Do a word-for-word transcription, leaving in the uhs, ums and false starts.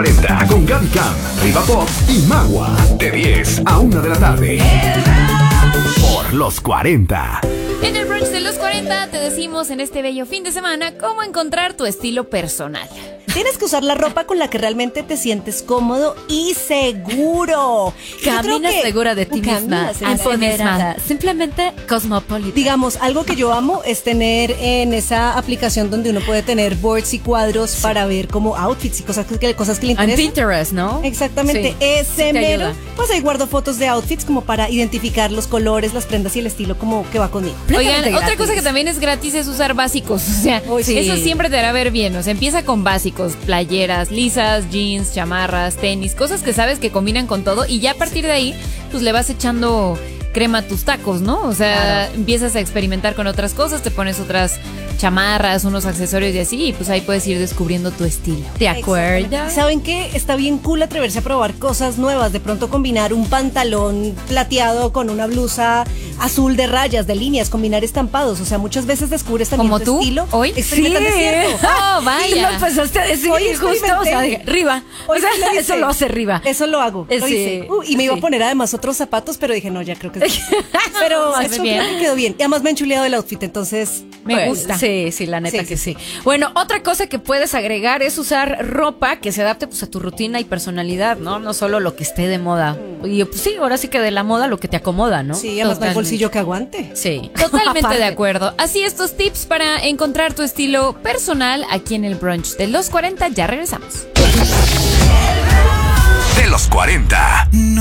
cuarenta con Gaby Cam, Riva Pop y Magua. De diez a una de la tarde. Por los cuarenta. En el brunch de los cuarenta te decimos en este bello fin de semana cómo encontrar tu estilo personal. Tienes que usar la ropa con la que realmente te sientes cómodo y seguro. Caminas segura de ti misma, empoderada, simplemente cosmopolita. Digamos, algo que yo amo es tener en esa aplicación donde uno puede tener boards y cuadros sí. para ver como outfits y cosas que, cosas que le interesan. En Pinterest, ¿no? Exactamente, sí. ese sí mero. Pues ahí guardo fotos de outfits como para identificar los colores, las prendas y el estilo como que va conmigo. Oigan, gratis. Otra cosa que también es gratis es usar básicos. O sea, Uy, sí. eso siempre te hará ver bien. O sea, empieza con básicos. Playeras lisas, jeans, chamarras, tenis, cosas que sabes que combinan con todo y ya a partir de ahí pues le vas echando crema a tus tacos, ¿no? O sea, claro. empiezas a experimentar con otras cosas, te pones otras chamarras, unos accesorios y así, y pues ahí puedes ir descubriendo tu estilo. ¿De acuerdo? ¿Saben qué? Está bien cool atreverse a probar cosas nuevas, de pronto combinar un pantalón plateado con una blusa azul de rayas, de líneas, combinar estampados, o sea, muchas veces descubres también ¿Como tu tú? estilo. ¿Hoy? Experimentando, sí. ¿cierto? Oh, vaya. Y lo empezaste a decir Hoy justo, o sea, Riva. O sea, eso lo hace Riva. Eso lo hago, lo sí. hice. Uh, y me iba sí. a poner además otros zapatos, pero dije, no, ya creo que sí. Pero eso creo que quedó bien. Y además me he enchuleado el outfit, entonces me pues, gusta. Sí, sí, la neta sí, que sí. Bueno, otra cosa que puedes agregar es usar ropa que se adapte pues a tu rutina y personalidad, ¿no? No solo lo que esté de moda. Y pues sí, ahora sí que de la moda lo que te acomoda, ¿no? Sí, además no hay bolsillo que aguante. Sí. Totalmente de acuerdo. Así estos tips para encontrar tu estilo personal aquí en el brunch de los cuarenta. Ya regresamos. De los cuarenta.